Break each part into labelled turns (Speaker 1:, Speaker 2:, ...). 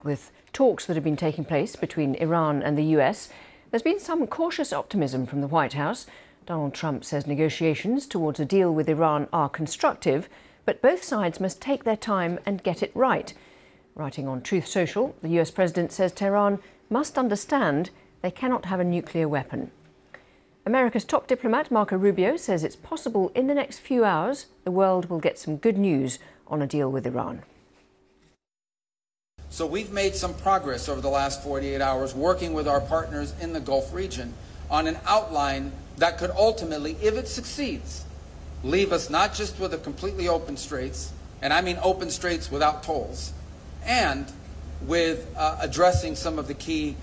Speaker 1: With talks that have been taking place between Iran and the US, there's been some cautious optimism from the White House. Donald Trump says negotiations towards a deal with Iran are constructive, but both sides must take their time and get it right. Writing on Truth Social, the US president says Tehran must understand they cannot have a nuclear weapon. America's top diplomat, Marco Rubio, says it's possible in the next few hours the world will get some good news on a deal with Iran.
Speaker 2: So we've made some progress over the last 48 hours working with our partners in the Gulf region on an outline that could ultimately, if it succeeds, leave us not just with a completely open straits, and I mean open straits without tolls, and with addressing some of the key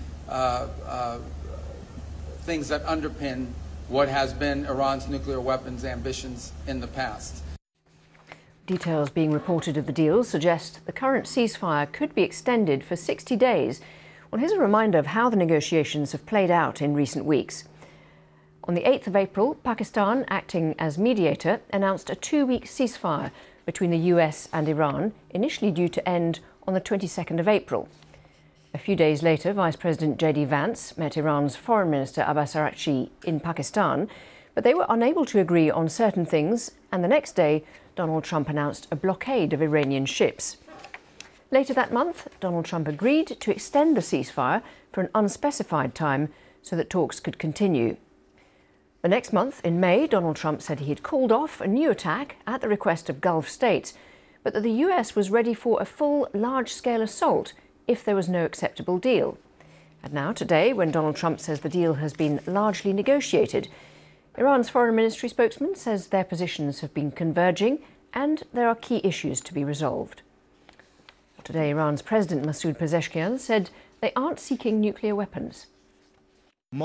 Speaker 2: things that underpin what has been Iran's nuclear weapons ambitions in the past.
Speaker 1: Details being reported of the deal suggest the current ceasefire could be extended for 60 days. Well, here's a reminder of how the negotiations have played out in recent weeks. On the 8th of April, Pakistan, acting as mediator, announced a 2-week ceasefire between the US and Iran, initially due to end on the 22nd of April. A few days later, Vice President J.D. Vance met Iran's Foreign Minister Abbas Araghchi in Pakistan, but they were unable to agree on certain things, and the next day, Donald Trump announced a blockade of Iranian ships. Later that month, Donald Trump agreed to extend the ceasefire for an unspecified time so that talks could continue. The next month, in May, Donald Trump said he had called off a new attack at the request of Gulf states, but that the US was ready for a full, large-scale assault if there was no acceptable deal. And now, today, when Donald Trump says the deal has been largely negotiated, Iran's foreign ministry spokesman says their positions have been converging and there are key issues to be resolved. Today, Iran's President Masoud Pezeshkian said they aren't seeking nuclear weapons.
Speaker 3: We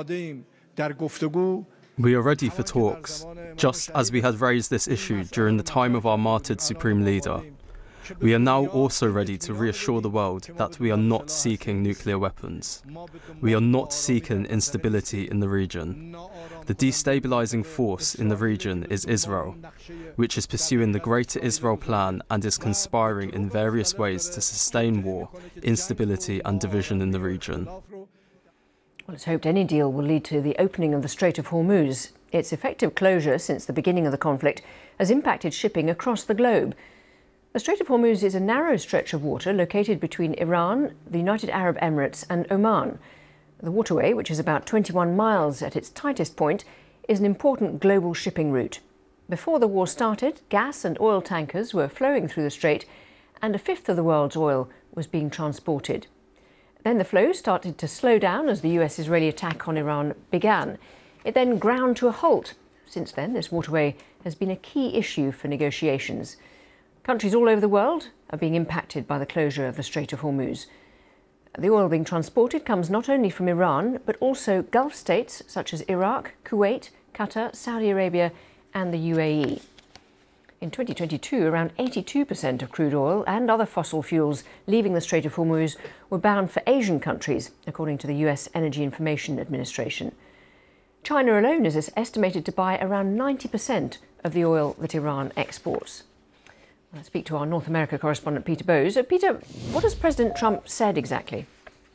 Speaker 3: are ready for talks, just as we had raised this issue during the time of our martyred Supreme Leader. We are now also ready to reassure the world that we are not seeking nuclear weapons. We are not seeking instability in the region. The destabilizing force in the region is Israel, which is pursuing the Greater Israel Plan and is conspiring in various ways to sustain war, instability and division in the region.
Speaker 1: Well, it's hoped any deal will lead to the opening of the Strait of Hormuz. Its effective closure since the beginning of the conflict has impacted shipping across the globe. The Strait of Hormuz is a narrow stretch of water located between Iran, the United Arab Emirates and Oman. The waterway, which is about 21 miles at its tightest point, is an important global shipping route. Before the war started, gas and oil tankers were flowing through the strait, and a fifth of the world's oil was being transported. Then the flow started to slow down as the US-Israeli attack on Iran began. It then ground to a halt. Since then, this waterway has been a key issue for negotiations. Countries all over the world are being impacted by the closure of the Strait of Hormuz. The oil being transported comes not only from Iran, but also Gulf states such as Iraq, Kuwait, Qatar, Saudi Arabia and the UAE. In 2022, around 82% of crude oil and other fossil fuels leaving the Strait of Hormuz were bound for Asian countries, according to the US Energy Information Administration. China alone is estimated to buy around 90% of the oil that Iran exports. I'll speak to our North America correspondent, Peter Bowes. Peter, what has President Trump said exactly?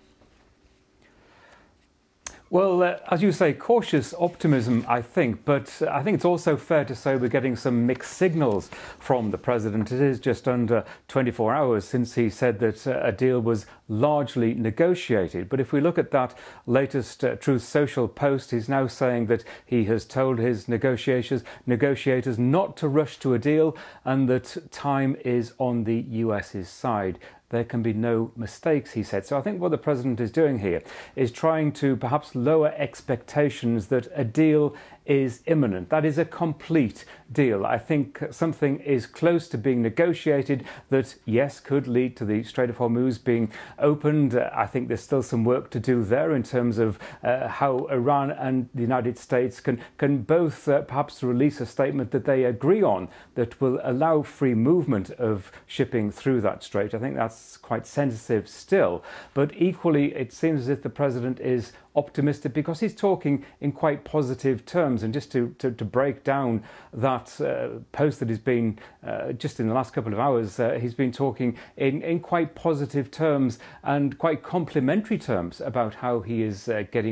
Speaker 4: Well, as you say, cautious optimism, I think, but I think it's also fair to say we're getting some mixed signals from the president. It is just under 24 hours since he said that a deal was largely negotiated. But if we look at that latest Truth Social post, he's now saying that he has told his negotiators not to rush to a deal and that time is on the US's side. There can be no mistakes, he said. So I think what the president is doing here is trying to perhaps lower expectations that a deal is imminent. That is a complete deal. I think something is close to being negotiated that, yes, could lead to the Strait of Hormuz being opened. I think there's still some work to do there in terms of how Iran and the United States can both perhaps release a statement that they agree on that will allow free movement of shipping through that strait. I think that's quite sensitive still. But equally, it seems as if the president is optimistic because he's talking in quite positive terms. And just to break down that post that has been just in the last couple of hours, he's been talking in quite positive terms and quite complimentary terms about how he is getting